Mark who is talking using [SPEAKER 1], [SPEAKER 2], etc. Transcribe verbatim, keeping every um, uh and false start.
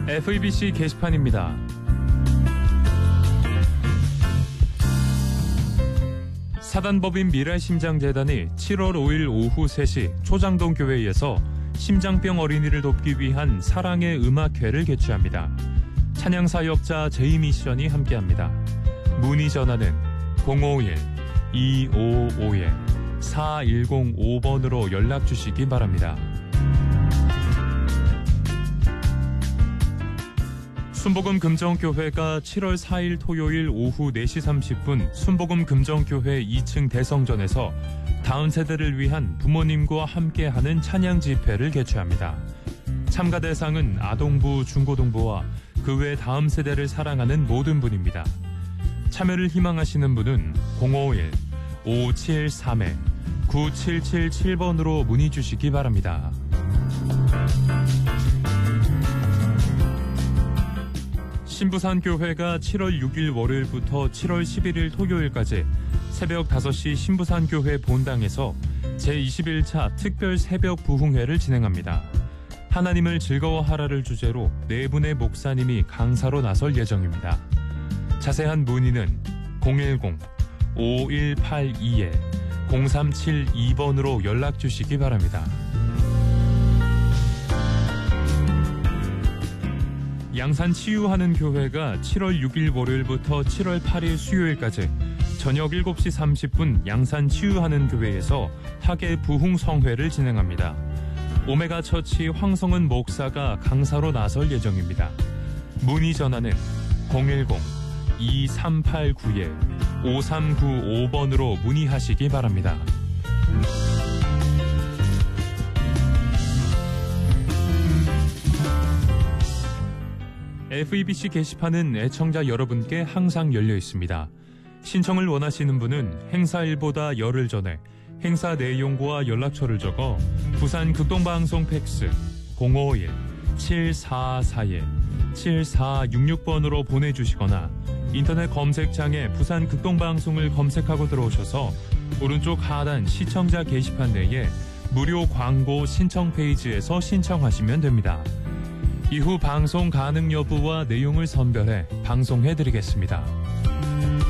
[SPEAKER 1] 에프이비씨 게시판입니다. 사단법인 미래심장재단이 칠월 오일 오후 세 시 초장동 교회에서 심장병 어린이를 돕기 위한 사랑의 음악회를 개최합니다. 찬양사역자 제이미션이 함께합니다. 문의 전화는 공오일 이오오일 사일공오 번으로 연락주시기 바랍니다. 순복음 금정교회가 칠월 사일 토요일 오후 네 시 삼십 분 순복음 금정교회 이 층 대성전에서 다음 세대를 위한 부모님과 함께하는 찬양 집회를 개최합니다. 참가 대상은 아동부, 중고등부와 그 외 다음 세대를 사랑하는 모든 분입니다. 참여를 희망하시는 분은 공오일 오칠삼 구칠칠칠 번으로 문의 주시기 바랍니다. 신부산교회가 칠월 육일 월요일부터 칠월 십일일 토요일까지 새벽 다섯 시 신부산교회 본당에서 제이십일 차 특별 새벽 부흥회를 진행합니다. 하나님을 즐거워하라를 주제로 네 분의 목사님이 강사로 나설 예정입니다. 자세한 문의는 공일공 오일팔이 공삼칠이 번으로 연락 주시기 바랍니다. 양산 치유하는 교회가 칠월 육일 월요일부터 칠월 팔일 수요일까지 저녁 일곱 시 삼십 분 양산 치유하는 교회에서 학예 부흥성회를 진행합니다. 오메가 처치 황성은 목사가 강사로 나설 예정입니다. 문의 전화는 공일공 이삼팔구 오삼구오 번으로 문의하시기 바랍니다. 에프이비씨 게시판은 애청자 여러분께 항상 열려 있습니다. 신청을 원하시는 분은 행사일보다 열흘 전에 행사 내용과 연락처를 적어 부산 극동방송 팩스 공오일 칠사사일 칠사육육 번으로 보내주시거나 인터넷 검색창에 부산 극동방송을 검색하고 들어오셔서 오른쪽 하단 시청자 게시판 내에 무료 광고 신청 페이지에서 신청하시면 됩니다. 이후 방송 가능 여부와 내용을 선별해 방송해드리겠습니다.